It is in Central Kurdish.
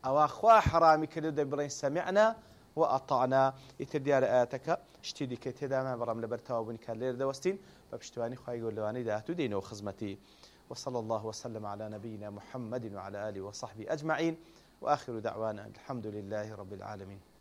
أو خوا حرامي كردو دبرين سمعنا وأطعنا يترديار آتك اشتدي كتدا ما برام لبرتاو بن كالير دوستين فبشتواني خواهي يقول لواني داتو دينو خزمتي وصلى الله وسلم على نبينا محمد وعلى آله وصحبه أجمعين وآخر دعوانا الحمد لله رب العالمين.